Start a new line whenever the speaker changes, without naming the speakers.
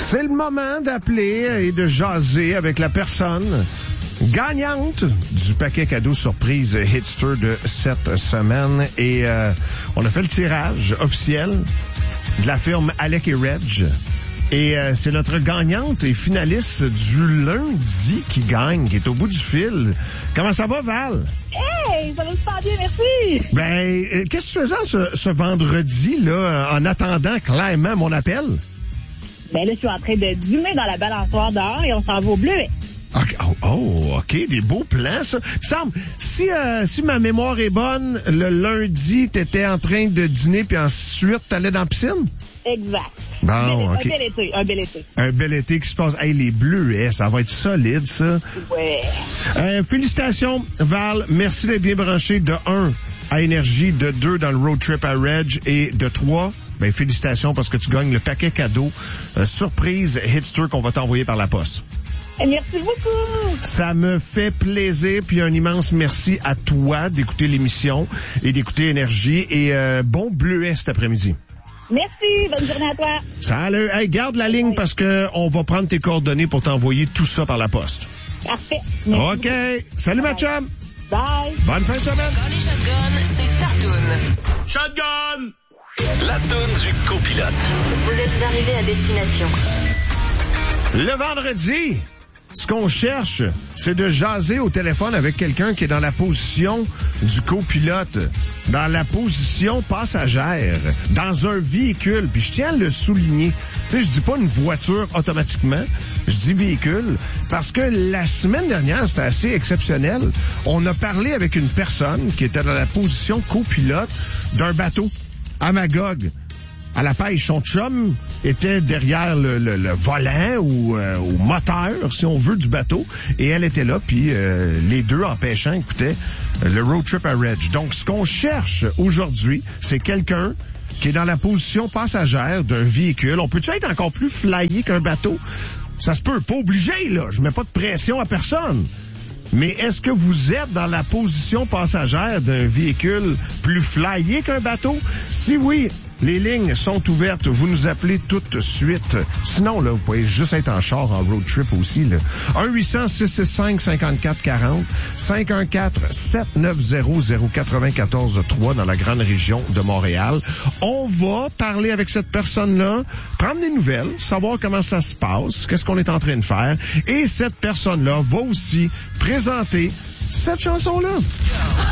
C'est le moment d'appeler et de jaser avec la personne gagnante du paquet cadeau surprise Hitster de cette semaine. Et on a fait le tirage officiel de la firme Alec et Reg. Et c'est notre gagnante et finaliste du lundi qui gagne, qui est au bout du fil. Comment ça va, Val?
Hey, ça va super bien, merci!
Ben, qu'est-ce que tu faisais ce vendredi, là, en attendant clairement mon appel?
Ben là, je suis en train de dîner dans la balançoire dehors et on s'en va au bleuet.
Okay. OK, des beaux plans, ça. Il me semble, si ma mémoire est bonne, le lundi, t'étais en train de dîner puis ensuite t'allais dans la piscine?
Exact.
Bon, OK.
Un bel été.
Un bel été qui se passe. Hey, les bleuets, ça va être solide, ça.
Ouais.
Félicitations, Val. Merci d'être bien branché de 1 à Énergie, de 2 dans le road trip à Reg et de 3, ben félicitations parce que tu gagnes le paquet cadeau surprise Hitster qu'on va t'envoyer par la poste.
Merci beaucoup.
Ça me fait plaisir, puis un immense merci à toi d'écouter l'émission et d'écouter Énergie. Et bon bleuet cet après-midi.
Merci, bonne journée à toi.
Salut. Hey, garde la ligne parce que on va prendre tes coordonnées pour t'envoyer tout ça par la poste.
Parfait. Merci
OK.
beaucoup.
Salut, ma chum.
Bye.
Bonne fin de semaine.
Dans les shotguns, c'est ta toune.
Shotgun! La toune du copilote.
Vous êtes arrivé à destination.
Le vendredi, ce qu'on cherche, c'est de jaser au téléphone avec quelqu'un qui est dans la position du copilote, dans la position passagère, dans un véhicule. Puis je tiens à le souligner. Tu sais, je dis pas une voiture automatiquement, je dis véhicule, parce que la semaine dernière, c'était assez exceptionnel. On a parlé avec une personne qui était dans la position copilote d'un bateau à Magog. À la pêche, son chum était derrière le volant ou au moteur, si on veut, du bateau. Et elle était là, puis les deux, en pêchant, écoutaient le road trip à Reg. Donc, ce qu'on cherche aujourd'hui, c'est quelqu'un qui est dans la position passagère d'un véhicule. On peut-tu être encore plus flyé qu'un bateau? Ça se peut. Pas obligé, là. Je mets pas de pression à personne. Mais est-ce que vous êtes dans la position passagère d'un véhicule plus flyé qu'un bateau? Si oui, les lignes sont ouvertes. Vous nous appelez tout de suite. Sinon, là, vous pouvez juste être en char, en road trip aussi, là. 1-800-665-5440, 514-790-094-3 dans la grande région de Montréal. On va parler avec cette personne-là, prendre des nouvelles, savoir comment ça se passe, qu'est-ce qu'on est en train de faire. Et cette personne-là va aussi présenter cette chanson-là.